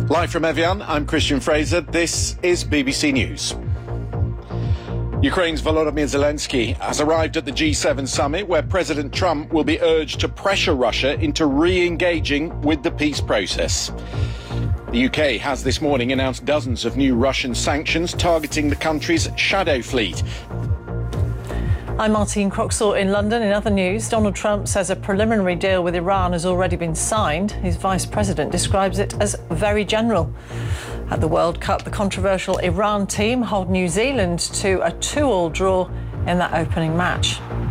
Live from Evian, I'm Christian Fraser. This is BBC News. Ukraine's Volodymyr Zelensky has arrived at the G7 summit, where President Trump will be urged to pressure Russia into re-engaging with the peace process. The UK has this morning announced dozens of new Russian sanctions targeting the country's shadow fleet. I'm Martine Croxall in London. In other news, Donald Trump says a preliminary deal with Iran has already been signed. His vice president describes it as very general. At the World Cup, the controversial Iran team hold New Zealand to a 2-2 draw in that opening match.